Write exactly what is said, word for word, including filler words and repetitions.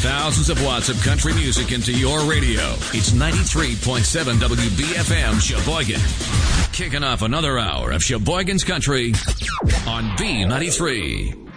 thousands of watts of country music into your radio. It's ninety-three point seven W B F M Sheboygan. Kicking off another hour of Sheboygan's Country on B ninety-three.